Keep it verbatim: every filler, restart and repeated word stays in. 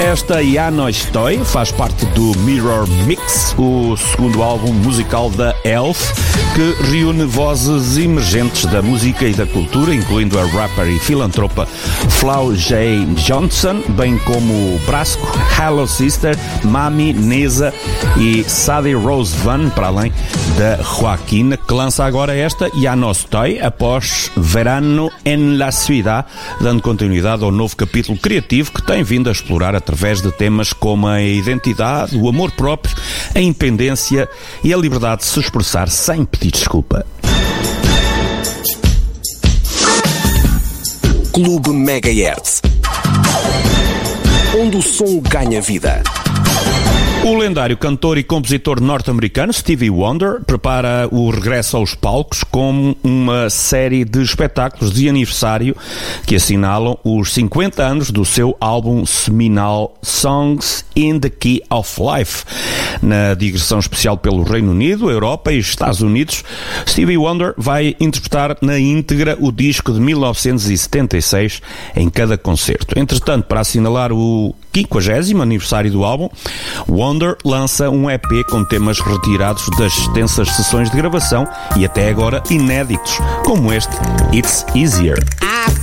Esta Ya No Estoy faz parte do Mirror Mix, o segundo álbum musical da Elf, que reúne vozes emergentes da música e da cultura, incluindo a rapper e filantropa Flau J. Johnson, bem como Brasco, Hello Sister, Mami, Neza e Sadie Rose Van, para além da Joaquina, que lança agora esta Ya No Estoy após Verano en la Ciudad, dando continuidade ao novo capítulo criativo que tem vindo a explorar através de temas como a identidade, o amor próprio, a independência e a liberdade de se expressar sem pedir desculpa. Clube Megahertz, onde o som ganha vida. O lendário cantor e compositor norte-americano Stevie Wonder prepara o regresso aos palcos com uma série de espetáculos de aniversário que assinalam os cinquenta anos do seu álbum seminal Songs in the Key of Life. Na digressão especial pelo Reino Unido, Europa e Estados Unidos, Stevie Wonder vai interpretar na íntegra o disco de mil novecentos e setenta e seis em cada concerto. Entretanto, para assinalar o quinquagésimo aniversário do álbum, Wonder lança um E P com temas retirados das extensas sessões de gravação e até agora inéditos, como este It's Easier. I